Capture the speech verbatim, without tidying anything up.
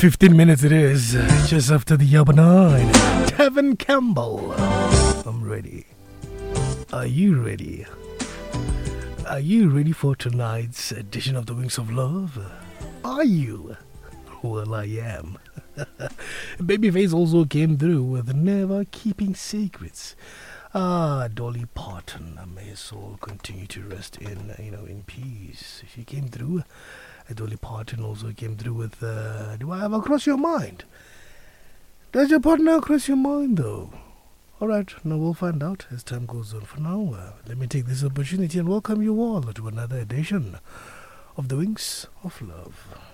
fifteen minutes it is, just after the hour nine. Tevin Campbell, I'm ready. Are you ready? Are you ready for tonight's edition of the Wings of Love? Are you? Well, I am. Babyface also came through with Never Keeping Secrets. Ah, Dolly Parton, may his soul continue to rest in, you know, in peace. She came through. Dolly Parton also came through with uh, Do I Ever Cross Your Mind? Does your partner cross your mind, though? Alright, now we'll find out as time goes on. For now, uh, let me take this opportunity and welcome you all to another edition of the Wings of Love.